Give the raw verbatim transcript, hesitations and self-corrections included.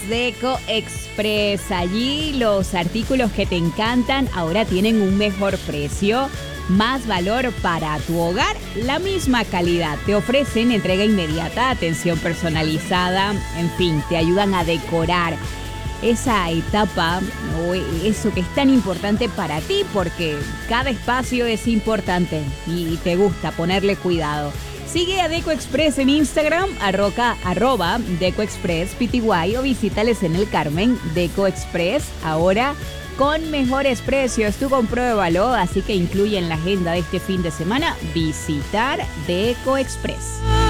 Deco Express. Allí los artículos que te encantan ahora tienen un mejor precio, más valor para tu hogar, la misma calidad. Te ofrecen entrega inmediata, atención personalizada, en fin, te ayudan a decorar esa etapa o eso que es tan importante para ti, porque cada espacio es importante y te gusta ponerle cuidado. Sigue a Deco Express en Instagram, arroca, arroba Deco Express P T Y, o visítales en el Carmen. Deco Express, ahora con mejores precios. Tú compruébalo, así que incluye en la agenda de este fin de semana visitar Deco Express.